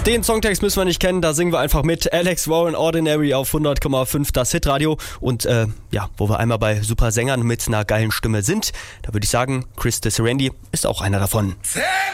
Den Songtext müssen wir nicht kennen, da singen wir einfach mit. Alex Warren, Ordinary auf 100,5 das Hitradio. Und wo wir einmal bei super Sängern mit einer geilen Stimme sind, da würde ich sagen, Chris Desirandi ist auch einer davon.